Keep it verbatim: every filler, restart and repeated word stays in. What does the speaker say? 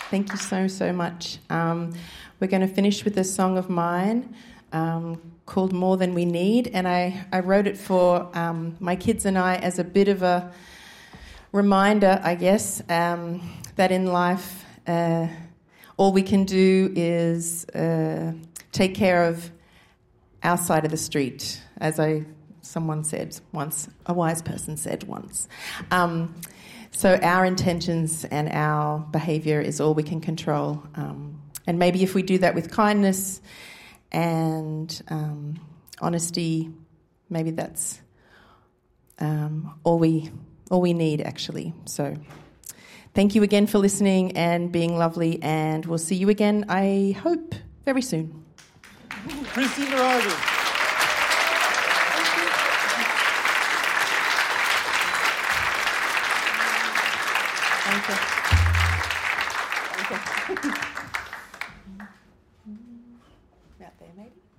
Thank you so, so much. Um, we're going to finish with a song of mine um, called More Than We Need, and I, I wrote it for um, my kids and I as a bit of a reminder, I guess, um, that in life uh, all we can do is uh, take care of our side of the street, as I someone said once, a wise person said once. Um, so our intentions and our behaviour is all we can control. Um, and maybe if we do that with kindness and um, honesty, maybe that's um, all we all we need, actually. So thank you again for listening and being lovely, and we'll see you again, I hope, very soon. Christine Narago. Thank you. Thank you. Out there, maybe?